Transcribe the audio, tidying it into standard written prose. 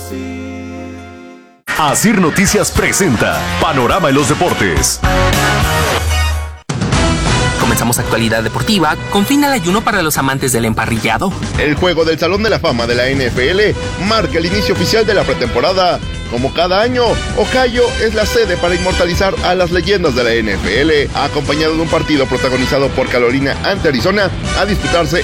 Asir Noticias presenta Panorama en los Deportes. Comenzamos actualidad deportiva con fin al ayuno para los amantes del emparrillado. El juego del Salón de la Fama de la NFL marca el inicio oficial de la pretemporada. Como cada año, Ohio es la sede para inmortalizar a las leyendas de la NFL, acompañado de un partido protagonizado por Carolina ante Arizona, a disputarse